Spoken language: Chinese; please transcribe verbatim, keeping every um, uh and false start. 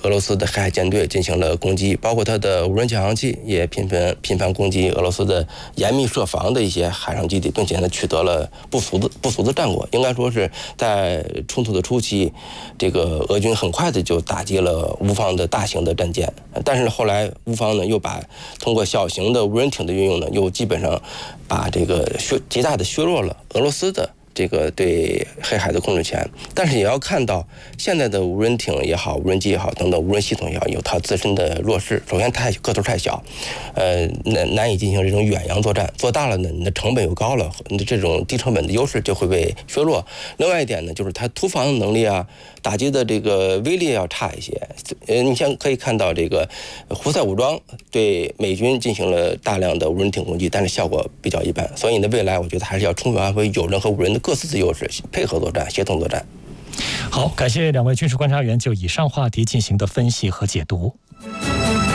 俄罗斯的黑海舰队进行了攻击，包括它的无人潜航器也频繁频繁攻击俄罗斯的严密设防的一些海上基地，并且呢取得了不俗的不俗的战果。应该说是在冲突的初期，这个俄军很快的就打击了乌方的大型的战舰，但是后来乌方呢又把通过小型的无人艇的运用呢，又基本上把这个削极大的削弱了俄罗斯的这个对黑海的控制权。但是也要看到现在的无人艇也好，无人机也好等等无人系统也好，有它自身的弱势。首先它个头太小，呃难难以进行这种远洋作战，做大了呢你的成本又高了，你的这种低成本的优势就会被削弱。另外一点呢，就是它突防能力啊，打击的这个威力要差一些。呃你像可以看到这个胡塞武装对美军进行了大量的无人艇攻击，但是效果比较一般。所以呢未来我觉得还是要充分发挥有人和无人的各自的优势，配合作战，协同作战。 好，感谢两位军事观察员就以上话题进行的分析和解读。